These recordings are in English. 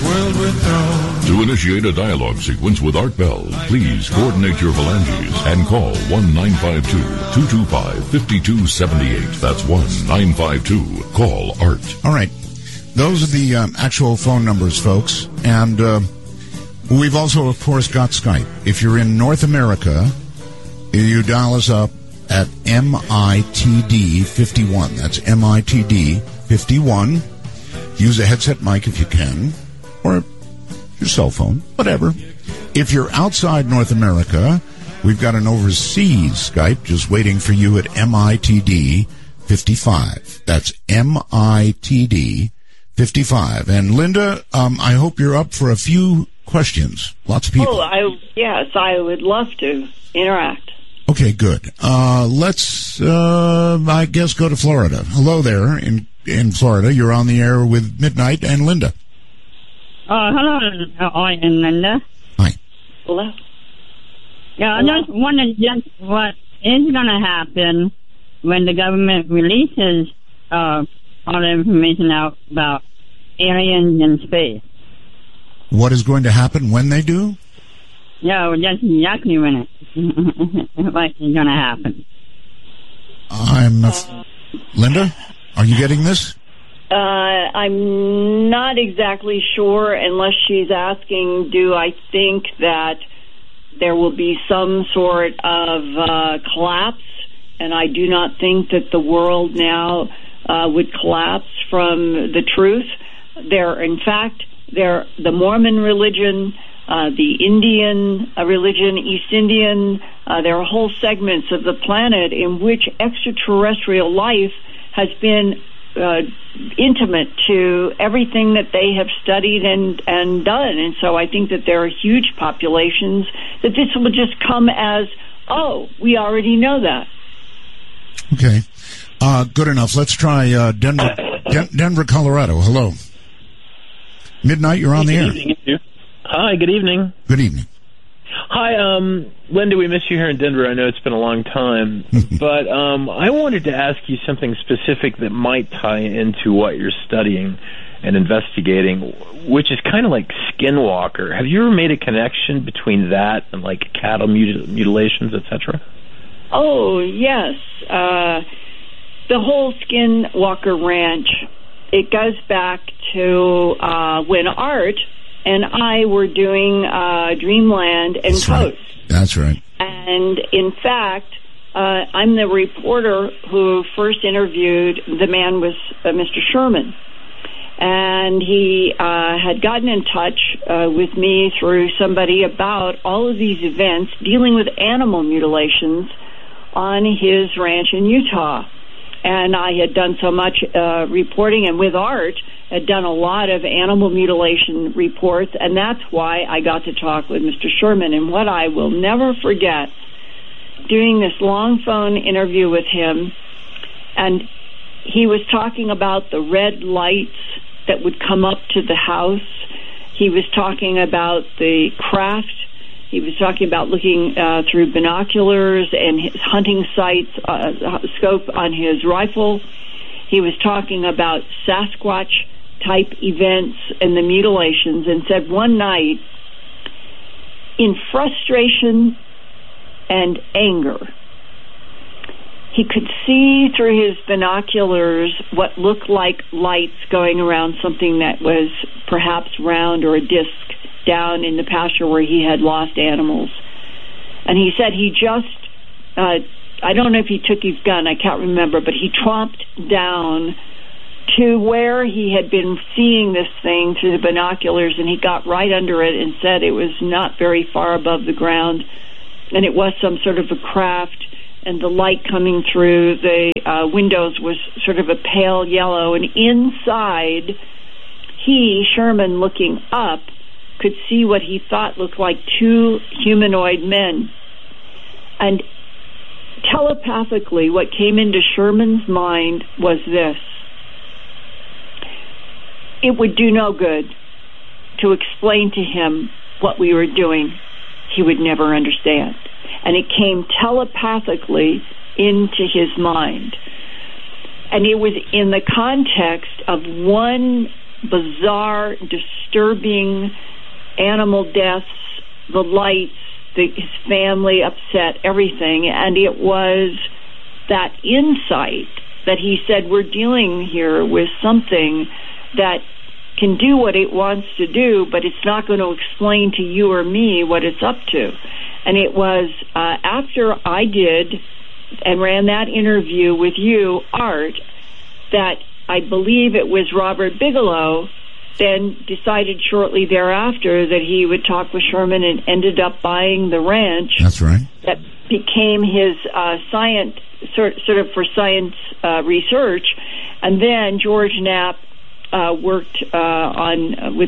world would throw. To initiate a dialogue sequence with Art Bell, please coordinate your phalanges and call 1-952-225-5278. That's 1-952-CALL-ART. All right. Those are the actual phone numbers, folks. And we've also, of course, got Skype. If you're in North America, you dial us up at MITD51. That's MITD51. Use a headset mic if you can, or your cell phone, whatever. If you're outside North America, we've got an overseas Skype just waiting for you at MITD55. That's MITD55. And Linda, I hope you're up for a few questions. Lots of people. Yes, I would love to interact. Okay, good. Let's, I guess, go to Florida. Hello there in Florida. You're on the air with Midnight and Linda. Hello, Art and Linda. Hi. Hello. Yeah, I just wondered just what is going to happen when the government releases all the information out about aliens in space. What is going to happen when they do? Yeah, well, just exactly when it like is going to happen. Linda, are you getting this? I'm not exactly sure, unless she's asking, do I think that there will be some sort of collapse? And I do not think that the world now would collapse from the truth. In fact, the Mormon religion, the Indian religion, East Indian, there are whole segments of the planet in which extraterrestrial life has been intimate to everything that they have studied and done. And so I think that there are huge populations that this will just come as, oh, we already know that. Okay. Good enough. Let's try Denver, Colorado. Hello. Midnight, you're on the air. Hi, good evening. Good evening. Hi, Linda, we miss you here in Denver. I know it's been a long time. But I wanted to ask you something specific that might tie into what you're studying and investigating, which is kind of like skinwalker. Have you ever made a connection between that and, like, cattle mutilations, etc.? Oh, yes. The whole Skinwalker Ranch, it goes back to when Art and I were doing Dreamland and Coast. Right. That's right. And, in fact, I'm the reporter who first interviewed the man was Mr. Sherman. And he had gotten in touch with me through somebody about all of these events dealing with animal mutilations on his ranch in Utah. And I had done so much reporting, and with Art, had done a lot of animal mutilation reports, and that's why I got to talk with Mr. Sherman. And what I will never forget, doing this long phone interview with him, and he was talking about the red lights that would come up to the house. He was talking about the craft. He was talking about looking through binoculars and his hunting sights, scope on his rifle. He was talking about Sasquatch-type events and the mutilations, and said one night, in frustration and anger, he could see through his binoculars what looked like lights going around something that was perhaps round or a disc down in the pasture where he had lost animals. And he said he just, I don't know if he took his gun, I can't remember, but he tromped down to where he had been seeing this thing through the binoculars, and he got right under it and said it was not very far above the ground, and it was some sort of a craft, and the light coming through the windows was sort of a pale yellow, and inside, he, Sherman, looking up, could see what he thought looked like two humanoid men. And telepathically, what came into Sherman's mind was this: it would do no good to explain to him what we were doing. He would never understand. And it came telepathically into his mind. And it was in the context of one bizarre, disturbing animal deaths, the lights, his family upset, everything. And it was that insight that he said, we're dealing here with something that can do what it wants to do, but it's not going to explain to you or me what it's up to. And it was after I did and ran that interview with you, Art, that I believe it was Robert Bigelow then decided shortly thereafter that he would talk with Sherman and ended up buying the ranch. That's right. That became his science, sort of for science research. And then George Knapp worked with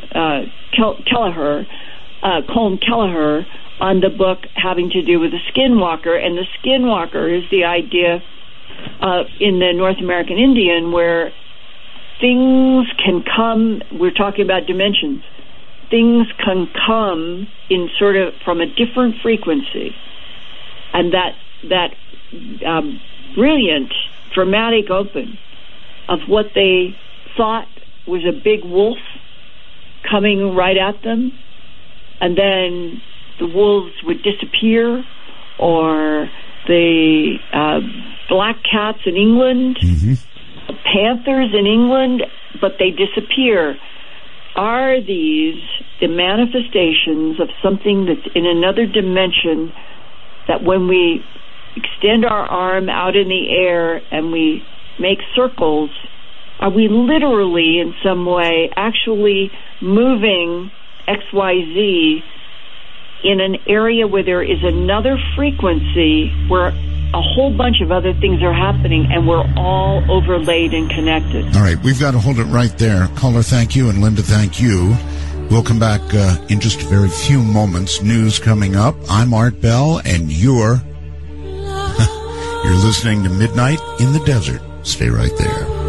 Colm Kelleher, on the book having to do with the skinwalker. And the skinwalker is the idea in the North American Indian where things can come, we're talking about dimensions, things can come in sort of from a different frequency. And that brilliant, dramatic open of what they thought was a big wolf coming right at them, and then the wolves would disappear, or the black cats in England, panthers in England, but they disappear. Are these the manifestations of something that's in another dimension, that when we extend our arm out in the air and we make circles, are we literally in some way actually moving XYZ in an area where there is another frequency where a whole bunch of other things are happening and we're all overlaid and connected? All right, we've got to hold it right there. Caller, thank you, and Linda, thank you. We'll come back in just a very few moments. News coming up. I'm Art Bell, and you're listening to Midnight in the Desert. Stay right there.